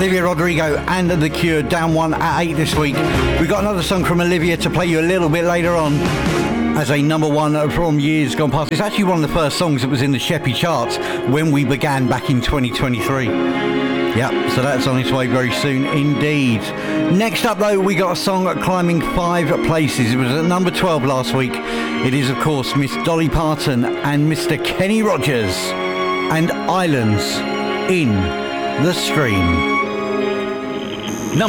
Olivia Rodrigo and The Cure down 1 at 8 this week. We got another song from Olivia to play you a little bit later on as a number one from years gone past. It's actually one of the first songs that was in the Sheppy charts when we began back in 2023. Yep, so that's on its way very soon indeed. Next up though, we got a song climbing 5 places. It was at number 12 last week. It is of course Miss Dolly Parton and Mr. Kenny Rogers and Islands in the Stream.